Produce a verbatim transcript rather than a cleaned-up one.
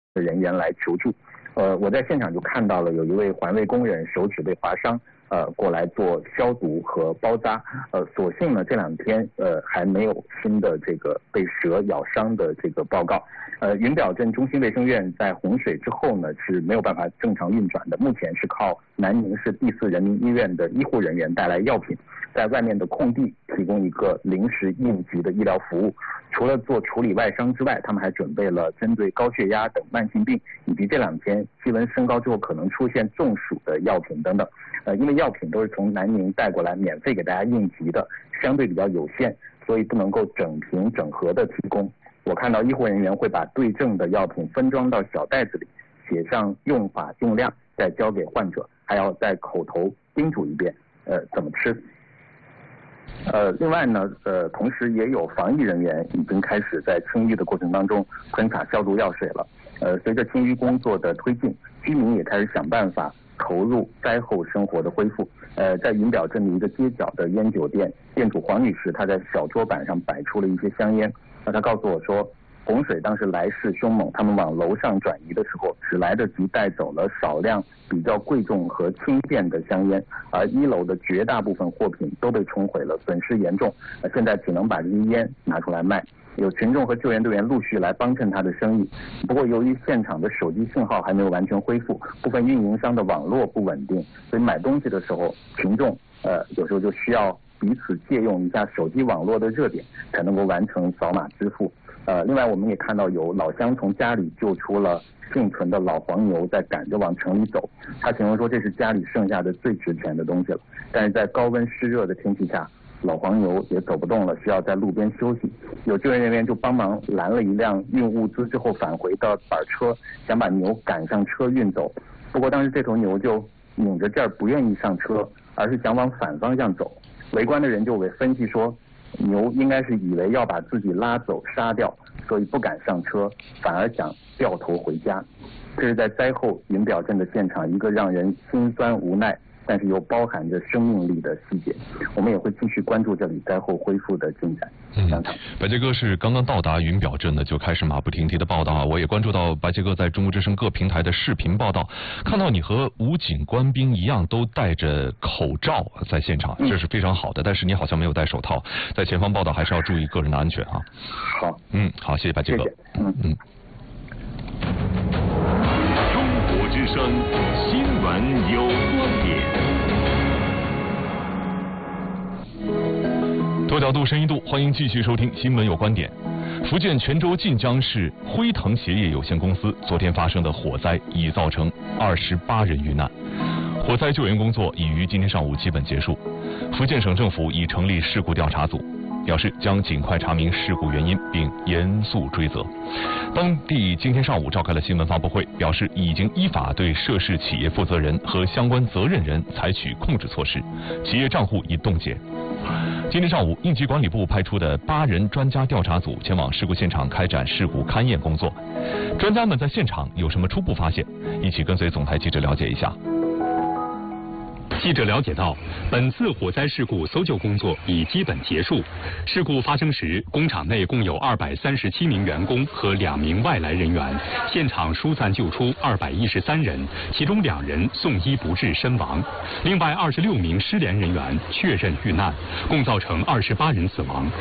的人员来求助。呃，我在现场就看到了有一位环卫工人手指被划伤，呃，过来做消毒和包扎。呃，所幸呢这两天呃还没有新的这个被蛇咬伤的这个报告。呃，云表镇中心卫生院在洪水之后呢是没有办法正常运转的，目前是靠南宁市第四人民医院的医护人员带来药品，在外面的空地提供一个临时应急的医疗服务。除了做处理外伤之外，他们还准备了针对高血压等慢性病以及这两天气温升高之后可能出现中暑的药品等等。呃，因为药品都是从南宁带过来免费给大家应急的，相对比较有限，所以不能够整瓶整盒的提供。我看到医护人员会把对症的药品分装到小袋子里，写上用法用量，再交给患者，还要再口头叮嘱一遍呃怎么吃。呃，另外呢，呃，同时也有防疫人员已经开始在清淤的过程当中喷洒消毒药水了。呃，随着清淤工作的推进，居民也开始想办法投入灾后生活的恢复。呃，在云表镇的一个街角的烟酒店，店主黄女士她在小桌板上摆出了一些香烟。那她告诉我说，洪水当时来势凶猛，他们往楼上转移的时候，只来得及带走了少量比较贵重和轻便的香烟，而一楼的绝大部分货品都被冲毁了，损失严重。呃，现在只能把这些烟拿出来卖。有群众和救援队员陆续来帮衬他的生意，不过由于现场的手机信号还没有完全恢复，部分运营商的网络不稳定，所以买东西的时候，群众呃有时候就需要彼此借用一下手机网络的热点，才能够完成扫码支付。呃，另外我们也看到有老乡从家里救出了幸存的老黄牛，在赶着往城里走。他形容说这是家里剩下的最值钱的东西了，但是在高温湿热的天气下，老黄牛也走不动了，需要在路边休息。有救援人员就帮忙拦了一辆运物资之后返回的板车，想把牛赶上车运走。不过当时这头牛就拧着劲儿不愿意上车，而是想往反方向走。围观的人就为分析说，牛应该是以为要把自己拉走杀掉，所以不敢上车，反而想掉头回家。这是在灾后云表镇的现场一个让人心酸无奈，但是又包含着生命力的细节。我们也会继续关注这里灾后恢复的进展。 嗯，白杰哥是刚刚到达云表镇呢，就开始马不停蹄的报道啊。我也关注到白杰哥在中国之声各平台的视频报道，看到你和武警官兵一样都戴着口罩在现场，这是非常好的。但是你好像没有戴手套，在前方报道还是要注意个人的安全啊。 好， 嗯，好，谢谢白杰哥。 谢谢嗯嗯。 中国之声新闻有观点。 多角度、深一度，欢迎继续收听《新闻有观点》。福建泉州晋江市辉腾鞋业有限公司昨天发生的火灾已造成二十八人遇难，火灾救援工作已于今天上午基本结束。福建省政府已成立事故调查组，表示将尽快查明事故原因并严肃追责。当地今天上午召开了新闻发布会，表示已经依法对涉事企业负责人和相关责任人采取控制措施，企业账户已冻结。今天上午，应急管理部派出的八人专家调查组前往事故现场开展事故勘验工作。专家们在现场有什么初步发现？一起跟随总台记者了解一下。 记者了解到，本次火灾事故搜救工作已基本结束。事故发生时，工厂内共有二百三十七名员工和两名外来人员，现场疏散救出二百一十三人，其中两人送医不治身亡，另外二十六名失联人员确认遇难，共造成二十八人死亡。